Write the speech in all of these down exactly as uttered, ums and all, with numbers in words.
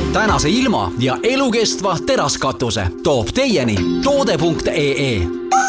tänase ilma ja elukestva teraskatuse toob teieni toode punkt ee.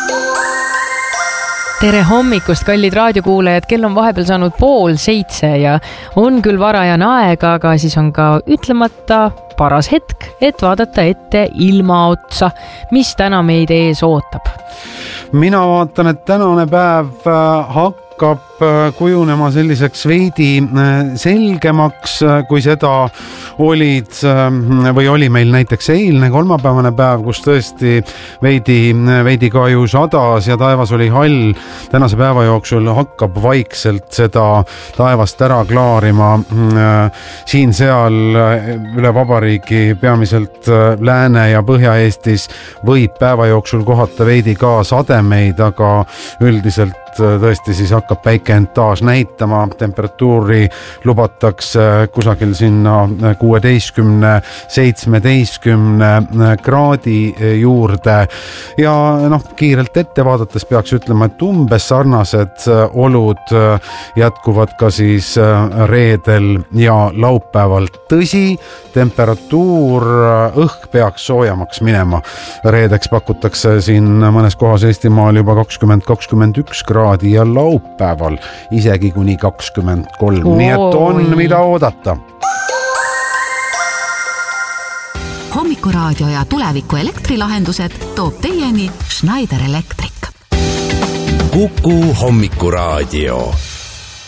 Tere hommikust, kallid raadiokuulajad, kell on vahepeal saanud pool seitse ja on küll varajane aeg, aga siis on ka ütlemata paras hetk, et vaadata ette ilma otsa, mis täna meid ees ootab. Mina vaatan, et tänane päev hakkab kujunema selliseks veidi selgemaks, kui seda olid või oli meil näiteks eilne kolmapäevane päev, kus tõesti veidi, veidi ka ju sadas ja taevas oli hall. Tänase päeva jooksul hakkab vaikselt seda taevast ära klaarima. Siin seal üle vabariigi, peamiselt Lääne- ja Põhja-Eestis võib päeva jooksul kohata veidi ka sademeid, aga üldiselt tõesti siis hakkab päike end taas näitama. Temperatuuri lubatakse kusagil sinna kuueteistkümne seitsmeteistkümne kraadi juurde ja noh, kiirelt ette vaadates peaks ütlema, et umbes sarnased olud jätkuvad ka siis reedel ja laupäeval. Tõsi, temperatuur, õhk peaks soojamaks minema. Reedeks pakutakse siin mõnes kohas Eestimaal juba kakskümmend kakskümmend üks kraadi ja laupäeval isegi kuni kakskümmend kolm. Oi. Nii et on mida oodata. Hommikuraadio ja tuleviku elektrilahendused toob teieni Schneider Electric. Kuku Hommikuraadio.